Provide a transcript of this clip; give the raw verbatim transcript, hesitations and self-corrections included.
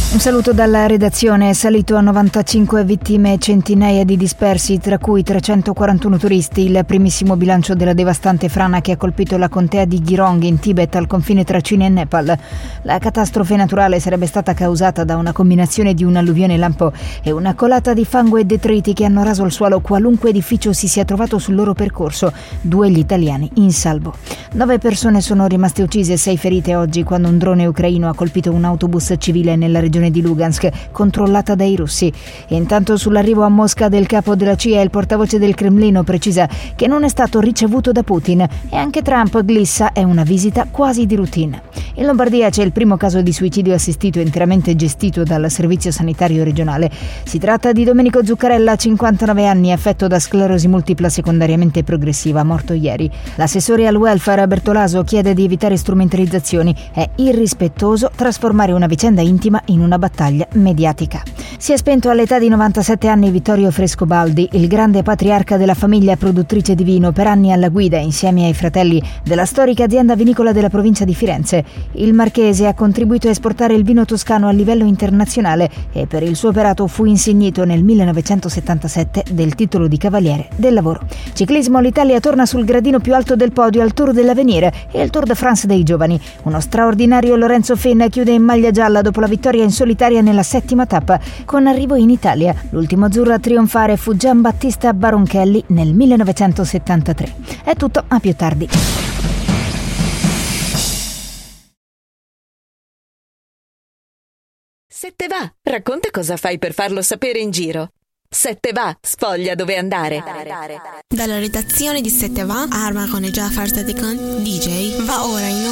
Un saluto dalla redazione. È salito a novantacinque vittime e centinaia di dispersi, tra cui trecentoquarantuno turisti, il primissimo bilancio della devastante frana che ha colpito la contea di Girong in Tibet al confine tra Cina e Nepal. La catastrofe naturale sarebbe stata causata da una combinazione di un'alluvione lampo e una colata di fango e detriti che hanno raso al suolo qualunque edificio si sia trovato sul loro percorso. Due gli italiani in salvo. Nove persone sono rimaste uccise e sei ferite oggi quando un drone ucraino ha colpito un autobus civile nella regione di Lugansk, controllata dai russi. Intanto sull'arrivo a Mosca del capo della C I A, il portavoce del Cremlino precisa che non è stato ricevuto da Putin e anche Trump glissa è una visita quasi di routine. In Lombardia c'è il primo caso di suicidio assistito interamente gestito dal servizio sanitario regionale. Si tratta di Domenico Zuccarella, cinquantanove anni, affetto da sclerosi multipla secondariamente progressiva, morto ieri. L'assessore al welfare Bertolaso chiede di evitare strumentalizzazioni. È irrispettoso trasformare una vicenda intima in una battaglia mediatica. Si è spento all'età di novantasette anni Vittorio Frescobaldi, il grande patriarca della famiglia produttrice di vino, per anni alla guida, insieme ai fratelli, della storica azienda vinicola della provincia di Firenze. Il marchese ha contribuito a esportare il vino toscano a livello internazionale e per il suo operato fu insignito nel millenovecentosettantasette del titolo di Cavaliere del Lavoro. Ciclismo, l'Italia torna sul gradino più alto del podio al Tour dell'Avenir e al Tour de France dei giovani. Uno straordinario Lorenzo Fenn chiude in maglia gialla dopo la vittoria in solitaria nella settima tappa, con arrivo in Italia. L'ultimo azzurro a trionfare fu Giambattista Baronchelli nel millenovecentosettantatré. È tutto, a più tardi. Se te va, racconta cosa fai per farlo sapere in giro. Se te va, sfoglia dove andare. Dalla redazione di Se te va, Arma con Jafar Sadikan, D J, va ora in